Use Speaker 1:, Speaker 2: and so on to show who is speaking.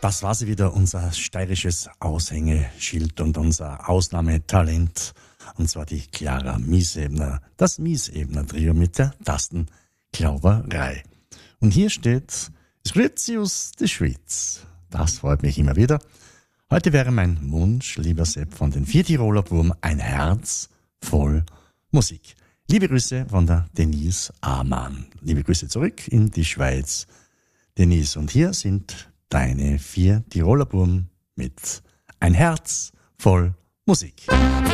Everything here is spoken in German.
Speaker 1: Das war sie wieder, unser steirisches Aushängeschild und unser Ausnahmetalent. Und zwar die Clara Miesebner, das Miesebner-Trio mit der Tastenklauberei. Und hier steht Scritius de Schwyz. Das freut mich immer wieder. Heute wäre mein Wunsch, lieber Sepp, von den Viertiroler Burm ein Herz voll Musik. Liebe Grüße von der Denise Amann. Liebe Grüße zurück in die Schweiz, Denise. Und hier sind deine 4 Tiroler Burm mit ein Herz voll Musik.